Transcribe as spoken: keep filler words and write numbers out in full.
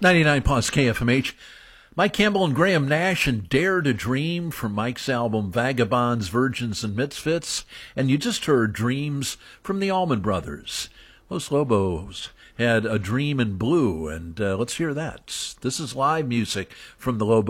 ninety-nine plus K F M H. Mike Campbell and Graham Nash and Dare to Dream from Mike's album Vagabonds, Virgins, and Misfits. And you just heard Dreams from the Allman Brothers. Los Lobos had A Dream in Blue, and uh, let's hear that. This is live music from the Lobos.